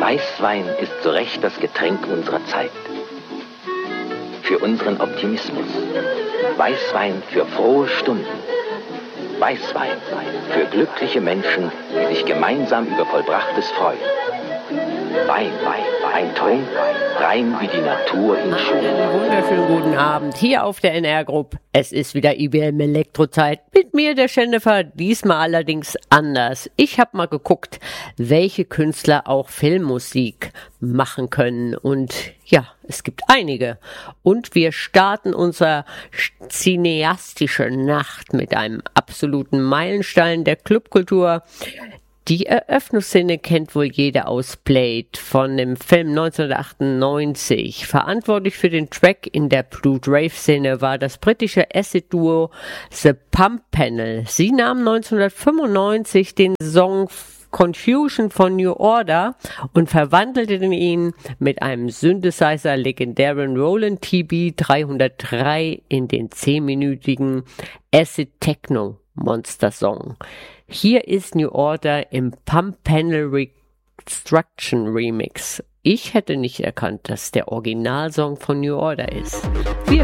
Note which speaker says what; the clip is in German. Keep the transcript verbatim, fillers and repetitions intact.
Speaker 1: Weißwein ist zu Recht das Getränk unserer Zeit. Für unseren Optimismus. Weißwein für frohe Stunden. Weißwein für glückliche Menschen, die sich gemeinsam über Vollbrachtes freuen. Wein, Wein, ein Trunk, rein wie die Natur ihn schuf.
Speaker 2: Einen wunderschönen guten Abend hier auf der N R Group. Es ist wieder I B M Elektrozeit mit mir, der Jennifer, diesmal allerdings anders. Ich habe mal geguckt, welche Künstler auch Filmmusik machen können und ja, es gibt einige. Und wir starten unsere cineastische Nacht mit einem absoluten Meilenstein der Clubkultur. Die Eröffnungsszene kennt wohl jeder aus Blade von dem Film neunzehnhundertachtundneunzig. Verantwortlich für den Track in der Blue-Rave-Szene war das britische Acid-Duo The Pump Panel. Sie nahmen neunzehnhundertfünfundneunzig den Song Confusion von New Order und verwandelten ihn mit einem Synthesizer legendären Roland T B dreihundertdrei in den zehnminütigen Acid Techno Monster Song. Hier ist New Order im Pump Panel Reconstruction Remix. Ich hätte nicht erkannt, dass der Originalsong von New Order ist. Wir